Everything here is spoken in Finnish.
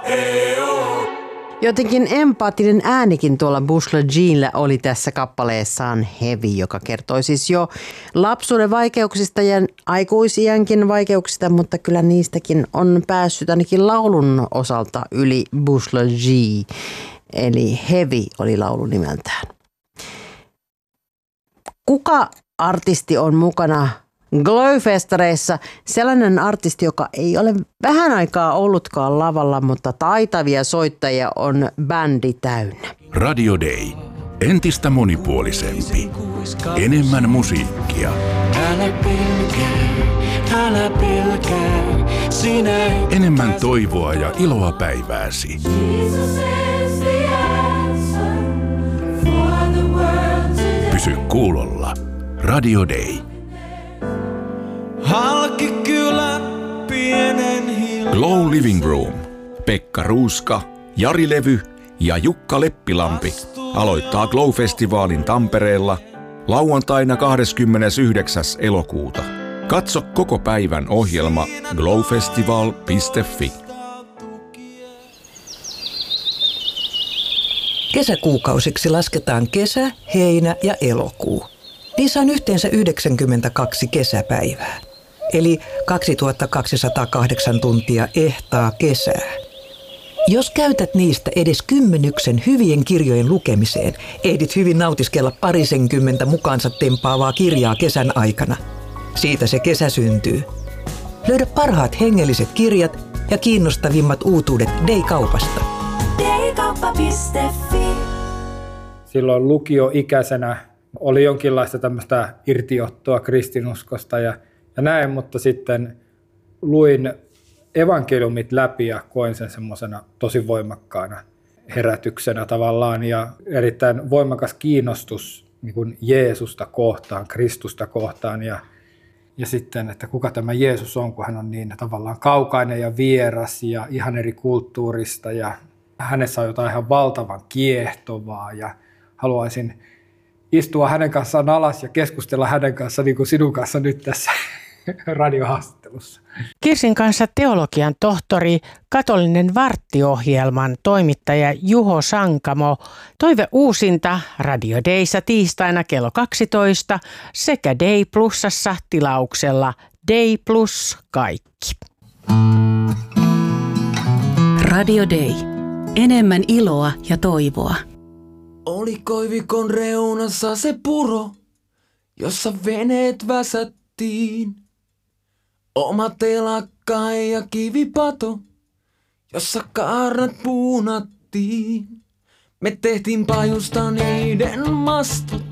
Jotenkin empaattinen äänikin tuolla Buzz Jeanillä oli tässä kappaleessaan Heavy, joka kertoi siis jo lapsuuden vaikeuksista ja aikuisiänkin vaikeuksista, mutta kyllä niistäkin on päässyt ainakin laulun osalta yli Buzz G. Eli Heavy oli laulu nimeltään. Kuka artisti on mukana Glowfestareissa? Sellainen artisti, joka ei ole vähän aikaa ollutkaan lavalla, mutta taitavia soittajia on bändi täynnä. Radio Day. Entistä monipuolisempi. Enemmän musiikkia. Älä pelkää, enemmän toivoa ja iloa päivääsi. Pysy kuulolla. Radio Day. Halkikylä, pienen Glow Living Room. Pekka Ruuska, Jari Levy ja Jukka Leppilampi aloittaa Glow-festivaalin Tampereella lauantaina 29. elokuuta. Katso koko päivän ohjelma glowfestival.fi. Kesäkuukausiksi lasketaan kesä, heinä ja elokuu. Niissä on yhteensä 92 kesäpäivää, eli 2208 tuntia ehtaa kesää. Jos käytät niistä edes 10 hyvien kirjojen lukemiseen, ehdit hyvin nautiskella parisenkymmentä mukaansa tempaavaa kirjaa kesän aikana. Siitä se kesä syntyy. Löydä parhaat hengelliset kirjat ja kiinnostavimmat uutuudet Day-kaupasta. Daykauppa.fi. Silloin lukioikäisenä oli jonkinlaista tämmöistä irtiottoa kristinuskosta ja näin, mutta sitten luin evankeliumit läpi ja koin sen semmoisena tosi voimakkaana herätyksenä tavallaan ja erittäin voimakas kiinnostus niin kuin Jeesusta kohtaan, Kristusta kohtaan ja sitten, että kuka tämä Jeesus on, kun hän on niin tavallaan kaukainen ja vieras ja ihan eri kulttuurista ja hänessä on jotain ihan valtavan kiehtovaa ja haluaisin istua hänen kanssaan alas ja keskustella hänen kanssaan niin kuin sinun kanssa nyt tässä radiohaastattelussa. Kirsin kanssa teologian tohtori, katolinen varttiohjelman toimittaja Juho Sankamo, toive uusinta Radio Dayssa tiistaina kello 12 sekä Day Plusassa tilauksella Day Plus kaikki. Radio Day. Enemmän iloa ja toivoa. Oli koivikon reunassa se puro, jossa veneet väsättiin. Oma telakka ja kivipato, jossa kaarnat puunattiin. Me tehtiin pajusta niiden mastot